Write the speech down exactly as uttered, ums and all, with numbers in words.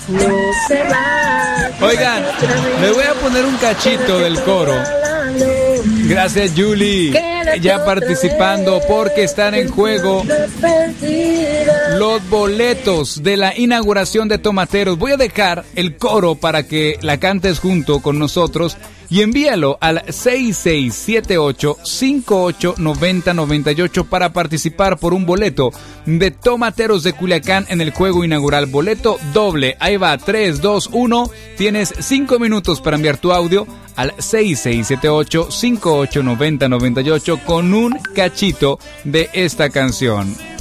no se va. Oigan, le voy a poner un cachito del coro. Gracias, Julie, ya participando porque están en juego los boletos de la inauguración de Tomateros. Voy a dejar el coro para que la cantes junto con nosotros y envíalo al seis seis siete ocho, cinco ocho nueve cero nueve ocho para participar por un boleto de Tomateros de Culiacán en el juego inaugural. Boleto doble. Ahí va, tres, dos, uno. Tienes cinco minutos para enviar tu audio al seis seis siete ocho, cinco ocho nueve cero nueve ocho con un cachito de esta canción.